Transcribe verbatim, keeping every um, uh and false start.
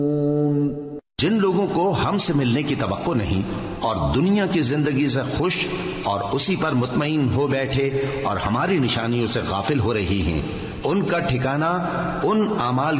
जिन लोगों को हमसे मिलने की तवक्को नहीं और दुनिया की जिंदगी से खुश और उसी पर मुतमईन हो बैठे और हमारी निशानियों से गाफिल हो रही हैं, उनका ठिकाना उन अमाल